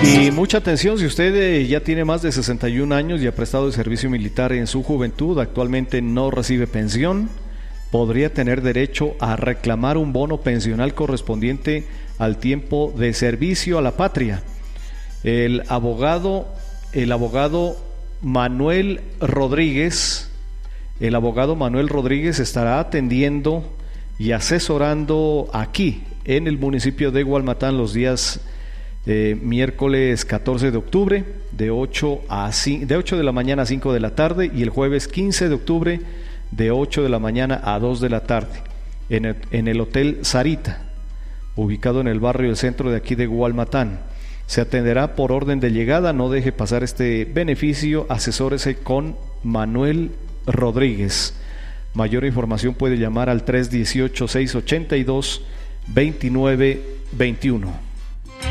Y mucha atención, si usted ya tiene más de 61 años y ha prestado el servicio militar en su juventud, actualmente no recibe pensión, podría tener derecho a reclamar un bono pensional correspondiente al tiempo de servicio a la patria. El abogado Manuel Rodríguez estará atendiendo y asesorando aquí en el municipio de Gualmatán los días miércoles 14 de octubre de 8 de la mañana a 5 de la tarde y el jueves 15 de octubre de 8 de la mañana a 2 de la tarde en el Hotel Sarita, ubicado en el barrio del centro de aquí de Gualmatán. Se atenderá por orden de llegada, no deje pasar este beneficio, asesórese con Manuel Rodríguez. Mayor información puede llamar al 318-682-2921.